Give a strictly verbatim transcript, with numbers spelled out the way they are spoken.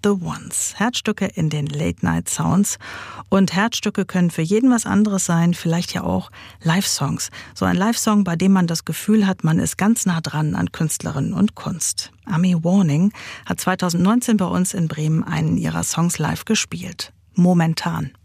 The Ones. Herzstücke in den Late-Night-Sounds. Und Herzstücke können für jeden was anderes sein, vielleicht ja auch Live-Songs. So ein Live-Song, bei dem man das Gefühl hat, man ist ganz nah dran an Künstlerinnen und Kunst. Ami Warning hat zweitausendneunzehn bei uns in Bremen einen ihrer Songs live gespielt. Momentan.